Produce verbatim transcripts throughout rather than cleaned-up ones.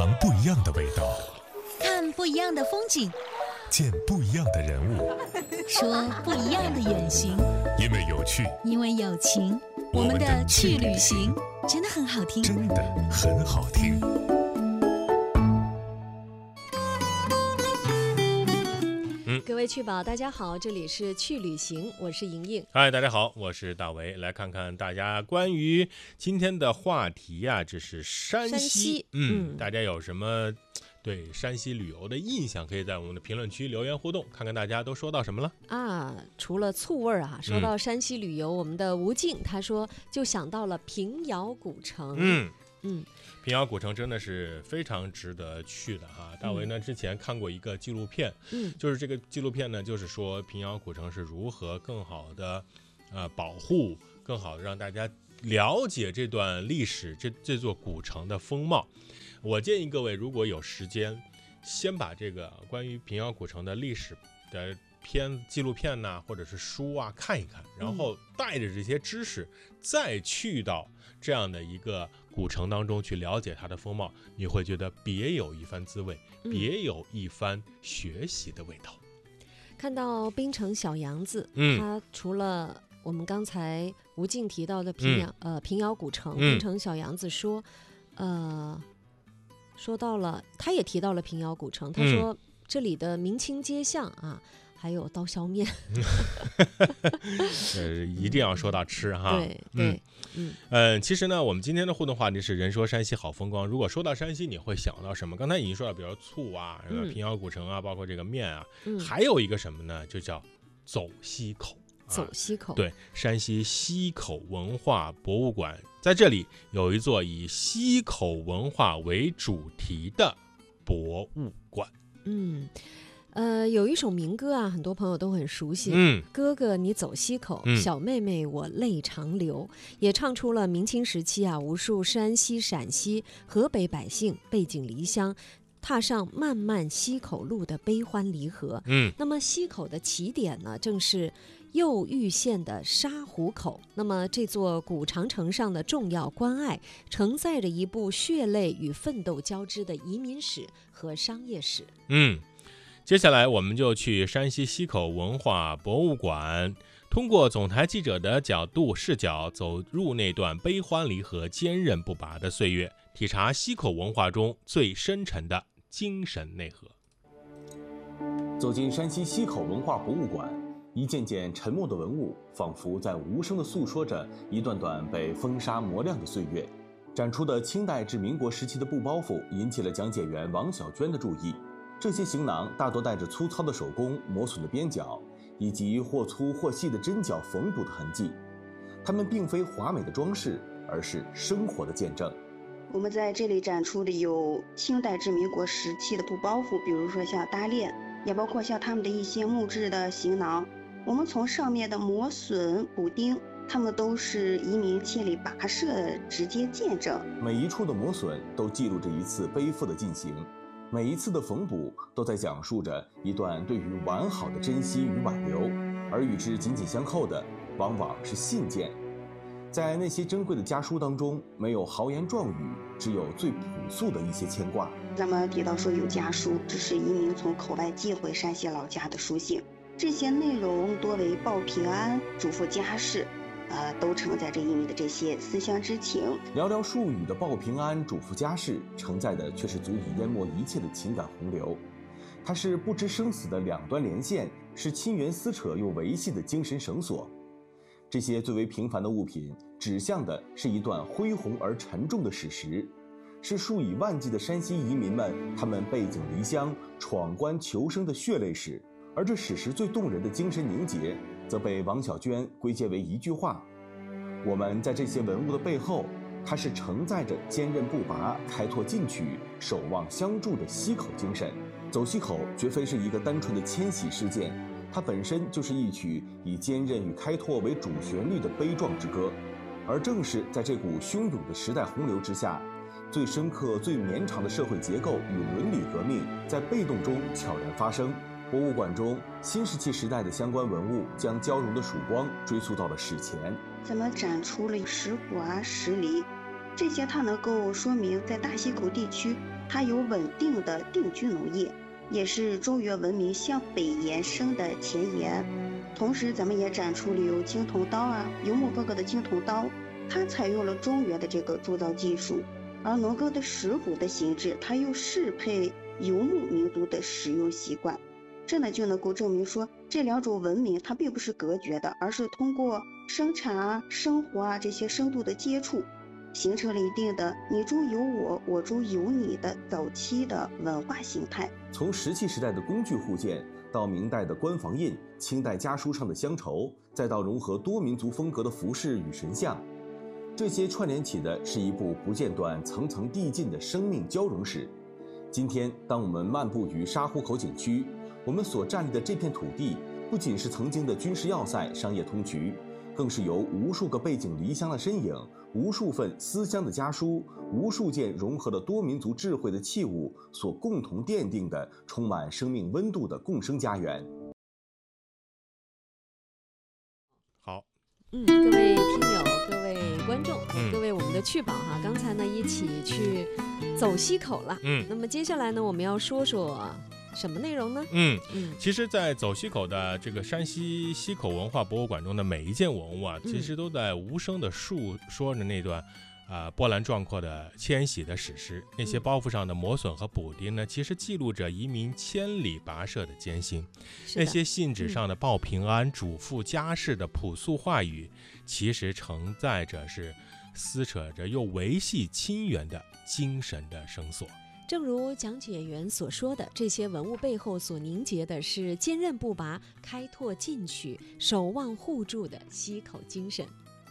尝不一样的味道， 看不一样的风景， 见不一样的人物， 说不一样的远行。 因为有趣， 因为有情，我们的去旅行真的很好听， 真的很好听。 各位趣宝大家好，这里是去旅行，我是莹莹。 嗨，大家好，我是大为。来看看大家关于今天的话题啊，这是山西。 山西嗯， 嗯大家有什么对山西旅游的印象，可以在我们的评论区留言互动，看看大家都说到什么了啊。除了醋味儿啊，说到山西旅游，嗯、我们的吴静他说就想到了平遥古城。 嗯嗯， 平遥古城真的是非常值得去的哈。大为呢、嗯、之前看过一个纪录片， 嗯， 就是这个纪录片呢，就是说平遥古城是如何更好的呃保护，更好的让大家了解这段历史，这这座古城的风貌。我建议各位如果有时间，先把这个关于平遥古城的历史的片纪录片呐、啊，或者是书啊看一看，然后带着这些知识、嗯、再去到这样的一个古城当中去了解它的风貌，你会觉得别有一番滋味， 嗯、 别有一番学习的味道。 看到滨城小洋子， 嗯， 它除了我们刚才吴静提到的平遥、嗯、呃平遥古城， 滨城小洋子说，呃，说到了，他也提到了平遥古城，他说、嗯、这里的明清街巷啊。还有刀削面呃，一定要说到吃哈。 对对， 嗯嗯、呃，其实呢，我们今天的互动话题是人说山西好风光。如果说到山西，你会想到什么？刚才已经说到，比如醋啊，嗯、平遥古城啊，包括这个面啊， 嗯、 还有一个什么呢？就叫走西口。 走西口、 啊，对，山西西口文化博物馆在这里有一座以西口文化为主题的博物馆。 嗯。呃，有一首民歌啊，很多朋友都很熟悉。 嗯， 哥哥你走西口， 嗯、 小妹妹我泪长流，也唱出了明清时期啊，无数山西、陕西、河北百姓背井离乡，踏上漫漫西口路的悲欢离合。 嗯， 那么西口的起点呢，正是右玉县的沙湖口。那么这座古长城上的重要关隘，承载着一部血泪与奋斗交织的移民史和商业史。 嗯。接下来我们就去山西西口文化博物馆，通过总台记者的角度视角，走入那段悲欢离合、坚韧不拔的岁月，体察西口文化中最深沉的精神内核。 走进山西西口文化博物馆，一件件沉默的文物仿佛在无声地诉说着一段段被风沙磨亮的岁月。展出的清代至民国时期的布包袱引起了讲解员王小娟的注意。这些行囊大多带着粗糙的手工、磨损的边角，以及或粗或细的针脚缝补的痕迹。它们并非华美的装饰，而是生活的见证。 我们在这里展出的有清代至民国时期的布包袱，比如说像搭链，也包括像他们的一些木质的行囊。我们从上面的磨损、补丁，它们都是移民千里跋涉的直接见证。 每一处的磨损都记录着一次背负的进行。每一次的缝补都在讲述着一段对于完好的珍惜与挽留，而与之紧紧相扣的往往是信件。在那些珍贵的家书当中，没有豪言壮语，只有最朴素的一些牵挂。 咱们提到说有家书，这是移民从口外寄回山西老家的书信，这些内容多为报平安、嘱咐家事，呃，都承载着移民的这些思乡之情。 寥寥数语的报平安、嘱咐家事，承载的却是足以淹没一切的情感洪流。它是不知生死的两端连线，是亲缘撕扯又维系的精神绳索。这些最为平凡的物品，指向的是一段恢宏而沉重的史实，是数以万计的山西移民们他们背井离乡、闯关求生的血泪史。而这史实最动人的精神凝结，则被王小娟归结为一句话：我们在这些文物的背后，它是承载着坚韧不拔、开拓进取、守望相助的西口精神。走西口绝非是一个单纯的迁徙事件，它本身就是一曲以坚韧与开拓为主旋律的悲壮之歌。而正是在这股汹涌的时代洪流之下，最深刻、最绵长的社会结构与伦理革命在被动中悄然发生。博物馆中新石器时代的相关文物将交融的曙光追溯到了史前。 咱们展出了石椁、石梨， 这些它能够说明在大溪口地区它有稳定的定居农业，也是中原文明向北延伸的前沿。同时咱们也展出了有青铜刀啊，游牧风格的青铜刀，它采用了中原的这个铸造技术，而农耕的石斧的形制，它又适配游牧民族的使用习惯。这呢就能够证明说，这两种文明它并不是隔绝的，而是通过生产啊、生活啊这些深度的接触，形成了一定的你中有我，我中有你的早期的文化形态。 从石器时代的工具互鉴，到明代的官房印、清代家书上的乡愁，再到融合多民族风格的服饰与神像，这些串联起的是一部不间断、层层递进的生命交融史。今天，当我们漫步于沙湖口景区，我们所站立的这片土地，不仅是曾经的军事要塞、商业通衢，更是由无数个背井离乡的身影、无数份思乡的家书、无数件融合了多民族智慧的器物所共同奠定的充满生命温度的共生家园。 好， 嗯，各位听友、各位观众、 嗯、 各位我们的趣宝哈，刚才呢一起去走溪口了。 嗯， 那么接下来呢，我们要说说什么内容呢？ 嗯嗯， 其实，在走溪口的这个山西溪口文化博物馆中的每一件文物啊， 嗯、 其实都在无声的述说着那段啊、呃、波澜壮阔的迁徙的史诗。那些包袱上的磨损和补丁呢，其实记录着移民千里跋涉的艰辛。那些信纸上的报平安、嗯、嘱咐家事的朴素话语，其实承载着是撕扯着又维系亲缘的精神的绳索。 正如讲解员所说的，这些文物背后所凝结的是坚韧不拔、开拓进取、守望互助的溪口精神。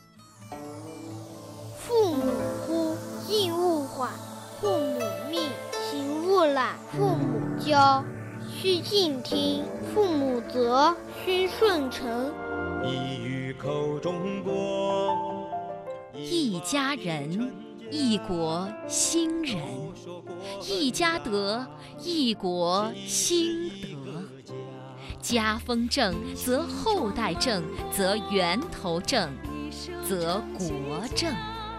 父母呼，应勿缓；父母命，行勿懒；父母教，须敬听；父母责，须顺承。 一语口中过， 一家人，一国兴仁；一家德，一国兴德。家风正，则后代正，则源头正，则国正。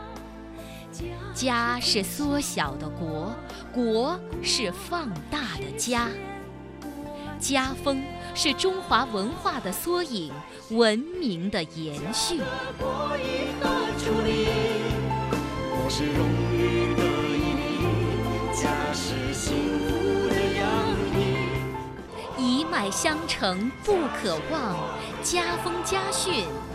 家是缩小的国，国是放大的家。家风是中华文化的缩影，文明的延续。 国以何处立？国是荣誉的意义，家是幸福的洋溢。 一脉相承不可忘，家风家训